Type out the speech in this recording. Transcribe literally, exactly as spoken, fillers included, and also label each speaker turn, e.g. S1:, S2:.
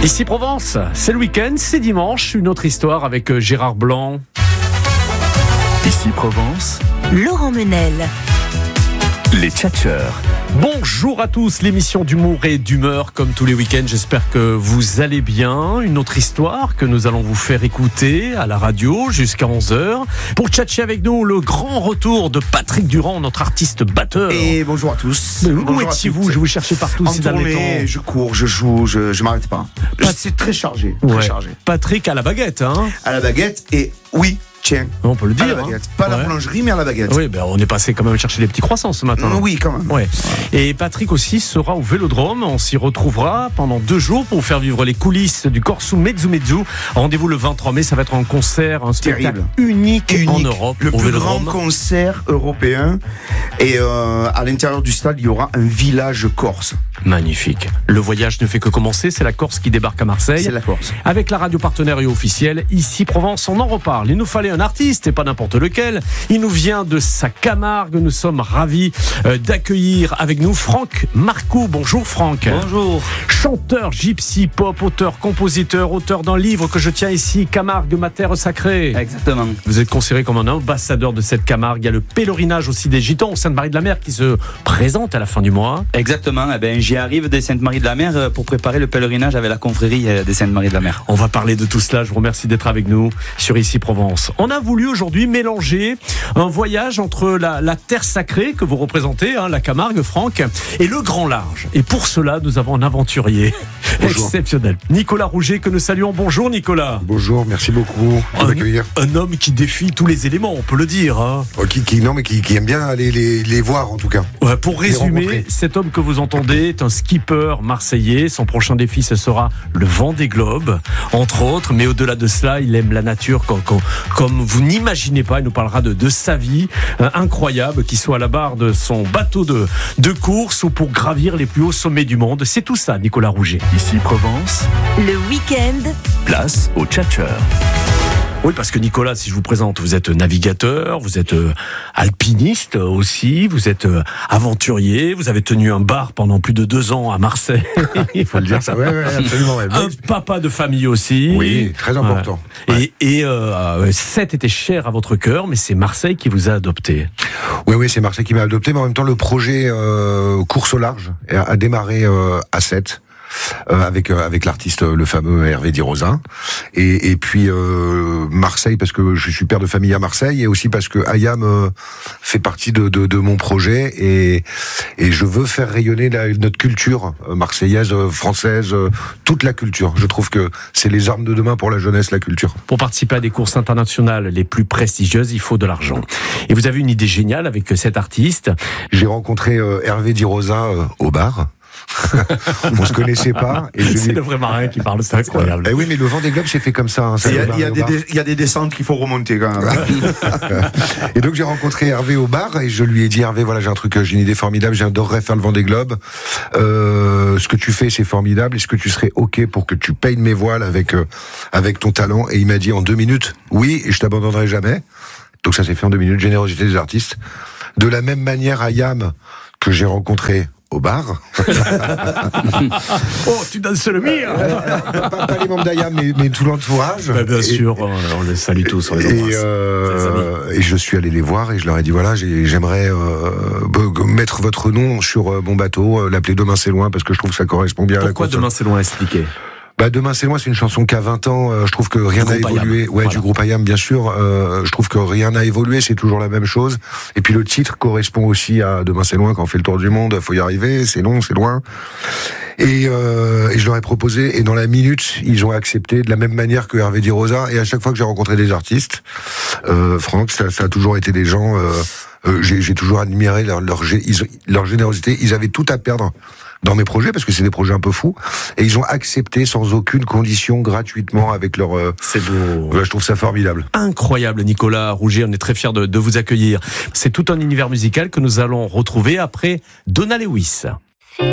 S1: Ici Provence, c'est le week-end, c'est dimanche, une autre histoire avec Gérard Blanc.
S2: Ici Provence,
S3: Laurent Menel.
S2: les tchatcheurs.
S1: Bonjour à tous, l'émission d'humour et d'humeur comme tous les week-ends. J'espère que vous allez bien. Une autre histoire que nous allons vous faire écouter à la radio jusqu'à onze heures. Pour tchatcher avec nous, le grand retour de Patrick Durand, notre artiste batteur.
S4: Et bonjour à tous.
S1: Mais où
S4: Bonjour à
S1: étiez-vous?
S4: toutes.
S1: Je vous cherchais partout
S4: En
S1: ces derniers
S4: tournée,
S1: temps.
S4: je cours, je joue, je, je m'arrête pas.
S1: Pas-
S4: C'est très chargé, très
S1: Ouais.
S4: chargé.
S1: Patrick à la baguette, hein?
S4: À la baguette et oui, tiens,
S1: On peut le
S4: à la
S1: dire. hein.
S4: baguette. Pas à la
S1: Ouais.
S4: boulangerie, mais à la baguette.
S1: Oui, ben on est passé quand même chercher les petits croissants ce matin.
S4: Oui, quand même.
S1: Ouais. Et Patrick aussi sera au Vélodrome. On s'y retrouvera pendant deux jours pour vous faire vivre les coulisses du Corso Mezzo Mezzo. Rendez-vous le vingt-trois mai. Ça va être un concert, un spectacle
S4: Terrible.
S1: unique,
S4: Unique.
S1: en Europe.
S4: Le
S1: au
S4: plus grand
S1: Vélodrome.
S4: concert européen. Et euh, à l'intérieur du stade, il y aura un village corse.
S1: Magnifique. Le voyage ne fait que commencer. C'est la Corse qui débarque à Marseille.
S4: C'est la Corse.
S1: Avec la radio partenaire et officielle, ici Provence, on en reparle. Il nous fallait un artiste et pas n'importe lequel. Il nous vient de sa Camargue. Nous sommes ravis euh, d'accueillir avec nous Franck Marcoux. Bonjour Franck.
S5: Bonjour.
S1: Chanteur, gypsy, pop, auteur, compositeur, auteur d'un livre que je tiens ici, Camargue, ma terre sacrée.
S5: Exactement.
S1: Vous êtes considéré comme un ambassadeur de cette Camargue. Il y a le pèlerinage aussi des Gitans au Sainte-Marie-de-la-Mer qui se présente à la fin du mois.
S5: Exactement. Eh ben, j'y arrive des Sainte-Marie-de-la-Mer euh, pour préparer le pèlerinage avec la confrérie euh, des Sainte-Marie-de-la-Mer.
S1: On va parler de tout cela. Je vous remercie d'être avec nous sur Ici Provence. On a voulu aujourd'hui mélanger un voyage entre la, la terre sacrée que vous représentez, hein, la Camargue, Franck, et le grand large. Et pour cela, nous avons un aventurier
S6: Bonjour.
S1: exceptionnel. Nicolas Rouget, que nous saluons. Bonjour Nicolas.
S6: Bonjour, merci beaucoup de
S1: Un,
S6: m'accueillir.
S1: un homme qui défie tous les éléments, on peut le dire. Hein.
S6: Oh, qui, qui, non, mais qui, qui aime bien aller les, les voir en tout cas.
S1: Ouais, pour
S6: Les
S1: résumer,
S6: rencontrer.
S1: cet homme que vous entendez est un skipper marseillais. Son prochain défi, ce sera le Vendée Globe, entre autres. Mais au-delà de cela, il aime la nature comme, comme, comme vous n'imaginez pas. Il nous parlera de, de sa vie euh, incroyable, qu'il soit à la barre de son bateau de, de course ou pour gravir les plus hauts sommets du monde. C'est tout ça, Nicolas Rouget.
S2: Ici Provence,
S3: Le week-end,
S2: place aux tchatcheurs.
S1: Oui, parce que Nicolas, si je vous présente, vous êtes navigateur, vous êtes euh, alpiniste aussi, vous êtes euh, aventurier, vous avez tenu un bar pendant plus de deux ans à Marseille. Il faut le dire, ça.
S6: Ouais, ouais, absolument. Ouais.
S1: Un papa de famille aussi.
S6: Oui, très important.
S1: Ouais. Et, et euh, Sète était cher à votre cœur, mais c'est Marseille qui vous a adopté.
S6: Oui, oui, c'est Marseille qui m'a adopté, mais en même temps, le projet euh, course au large a, a démarré euh, à Sète. Euh, avec euh, avec l'artiste euh, le fameux Hervé Di Rosa et et puis euh, Marseille parce que je suis père de famille à Marseille et aussi parce que Ayam euh, fait partie de, de de mon projet et et je veux faire rayonner la, notre culture euh, marseillaise, euh, française, euh, toute la culture. Je trouve que c'est les armes de demain pour la jeunesse, la culture.
S1: Pour participer à des courses internationales les plus prestigieuses, il faut de l'argent. Et vous avez une idée géniale avec cet artiste.
S6: J'ai rencontré euh, Hervé Di Rosa euh, au bar. On se connaissait pas. Et je
S1: C'est
S6: lui...
S1: le vrai marin qui parle, c'est incroyable.
S6: Eh oui, mais le Vendée Globe c'est fait comme ça. Hein, ça
S4: Il y, a,
S6: va
S4: il y a
S6: au
S4: des,
S6: bar.
S4: dé- il y a des descentes qu'il faut remonter quand même.
S6: Et donc j'ai rencontré Hervé au bar et je lui ai dit Hervé, voilà, j'ai un truc, j'ai une idée formidable, j'adorerais faire le Vendée Globe. Euh, ce que tu fais c'est formidable. Est-ce que tu serais ok pour que tu payes mes voiles avec euh, avec ton talent? Et il m'a dit en deux minutes oui, et je t'abandonnerai jamais. Donc ça s'est fait en deux minutes. Générosité des artistes. De la même manière, Ayam que j'ai rencontré au bar.
S1: Oh, tu danses le mire.
S6: pas, pas les membres d'Ayam, mais, mais tout l'entourage.
S1: Bah, bien
S6: Et-
S1: sûr, on, on les salue tous, on les
S6: Et,
S1: embrasse.
S6: euh, et je suis allé les voir et je leur ai dit voilà, j'ai- j'aimerais euh, b- mettre votre nom sur euh, mon bateau, euh, l'appeler Demain c'est loin parce que je trouve que ça correspond bien
S1: Pourquoi
S6: à la
S1: demain c'est loin à expliquer?
S6: Bah Demain c'est loin, c'est une chanson qui a vingt ans. euh, je trouve que rien
S1: Du
S6: n'a
S1: groupe
S6: évolué.
S1: Ayam.
S6: Ouais,
S1: Voilà.
S6: du groupe Ayam bien sûr. Euh, je trouve que rien n'a évolué, c'est toujours la même chose. Et puis le titre correspond aussi à Demain c'est loin. Quand on fait le tour du monde, faut y arriver. C'est long, c'est loin. Et, euh, et je leur ai proposé, et dans la minute, ils ont accepté de la même manière que Hervé Di Rosa. Et à chaque fois que j'ai rencontré des artistes, euh, Franck, ça, ça a toujours été des gens. Euh, euh, j'ai, j'ai toujours admiré leur, leur, gé- ils, leur générosité. Ils avaient tout à perdre dans mes projets parce que c'est des projets un peu fous. Et ils ont accepté sans aucune condition, gratuitement, avec leur. Euh,
S1: C'est beau.
S6: voilà, je trouve ça formidable.
S1: Incroyable, Nicolas Rouget, on est très fiers de, de vous accueillir. C'est tout un univers musical que nous allons retrouver après Donna Lewis.